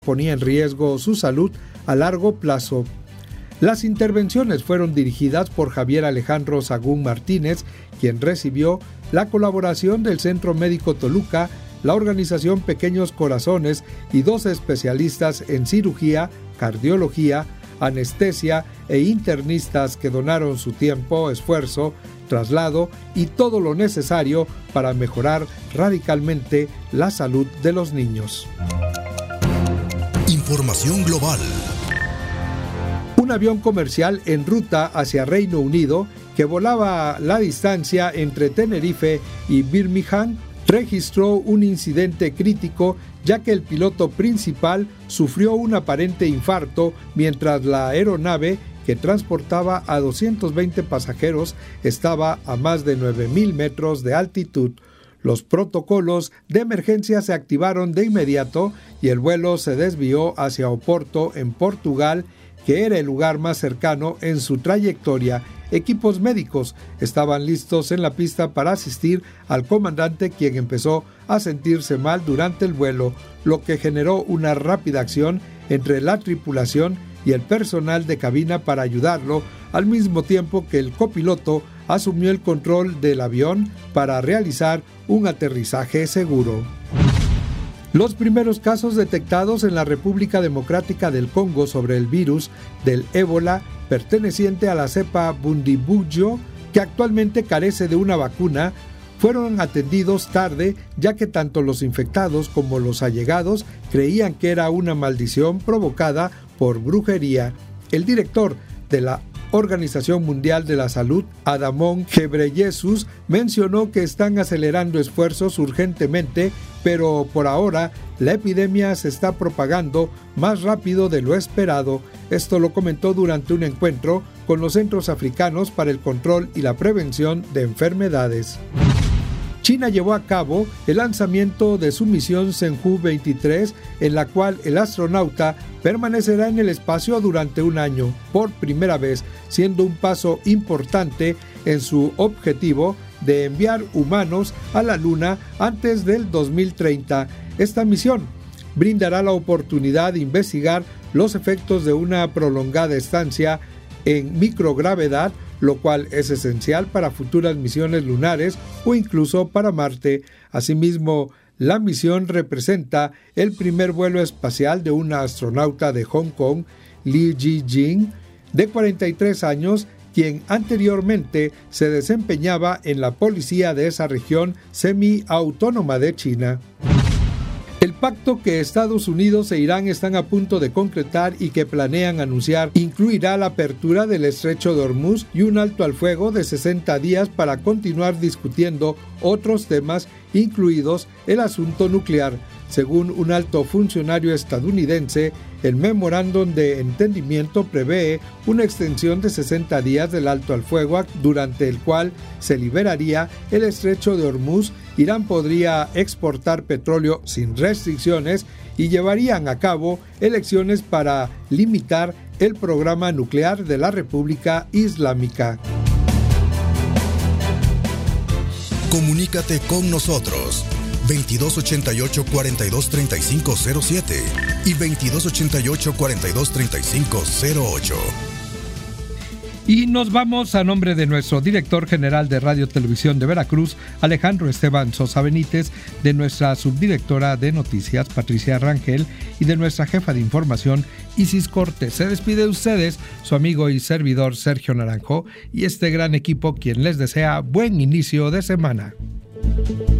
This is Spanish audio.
ponía en riesgo su salud a largo plazo. Las intervenciones fueron dirigidas por Javier Alejandro Sagún Martínez, quien recibió la colaboración del Centro Médico Toluca, la organización Pequeños Corazones y 12 especialistas en cirugía, cardiología, anestesia e internistas que donaron su tiempo, esfuerzo, traslado y todo lo necesario para mejorar radicalmente la salud de los niños. Información global. Un avión comercial en ruta hacia Reino Unido que volaba la distancia entre Tenerife y Birmingham registró un incidente crítico, ya que el piloto principal sufrió un aparente infarto mientras la aeronave que transportaba a 220 pasajeros estaba a más de 9,000 metros de altitud. Los protocolos de emergencia se activaron de inmediato y el vuelo se desvió hacia Oporto, en Portugal, que era el lugar más cercano en su trayectoria. Equipos médicos estaban listos en la pista para asistir al comandante, quien empezó a sentirse mal durante el vuelo, lo que generó una rápida acción entre la tripulación y el personal de cabina para ayudarlo, al mismo tiempo que el copiloto asumió el control del avión para realizar un aterrizaje seguro. Los primeros casos detectados en la República Democrática del Congo sobre el virus del ébola perteneciente a la cepa Bundibugyo, que actualmente carece de una vacuna, fueron atendidos tarde, ya que tanto los infectados como los allegados creían que era una maldición provocada por brujería. El director de la Organización Mundial de la Salud, Adamón Ghebreyesus, mencionó que están acelerando esfuerzos urgentemente, pero por ahora la epidemia se está propagando más rápido de lo esperado. Esto lo comentó durante un encuentro con los Centros Africanos para el Control y la Prevención de Enfermedades. China llevó a cabo el lanzamiento de su misión Zhenghu 23, en la cual el astronauta permanecerá en el espacio durante un año, por primera vez, siendo un paso importante en su objetivo de enviar humanos a la Luna antes del 2030. Esta misión brindará la oportunidad de investigar los efectos de una prolongada estancia en microgravedad, lo cual es esencial para futuras misiones lunares o incluso para Marte. Asimismo, la misión representa el primer vuelo espacial de una astronauta de Hong Kong, Li Jijing, de 43 años, quien anteriormente se desempeñaba en la policía de esa región semiautónoma de China. El pacto que Estados Unidos e Irán están a punto de concretar y que planean anunciar incluirá la apertura del estrecho de Hormuz y un alto al fuego de 60 días para continuar discutiendo otros temas, incluidos el asunto nuclear. Según un alto funcionario estadounidense, el memorándum de entendimiento prevé una extensión de 60 días del alto al fuego, durante el cual se liberaría el estrecho de Hormuz. Irán podría exportar petróleo sin restricciones y llevarían a cabo elecciones para limitar el programa nuclear de la República Islámica. Comunícate con nosotros 2288-423507 y 2288-423508. Y nos vamos a nombre de nuestro director general de Radio Televisión de Veracruz, Alejandro Esteban Sosa Benítez, de nuestra subdirectora de noticias, Patricia Rangel, y de nuestra jefa de información, Isis Cortés. Se despide de ustedes su amigo y servidor Sergio Naranjo y este gran equipo, quien les desea buen inicio de semana.